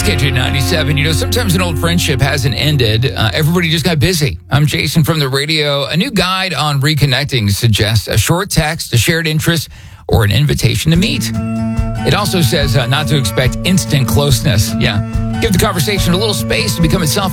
KJ97. Sometimes an old friendship hasn't ended. Everybody just got busy. I'm Jason from the radio. A new guide on reconnecting suggests a short text, a shared interest, or an invitation to meet. It also says not to expect instant closeness. Yeah. Give the conversation a little space to become itself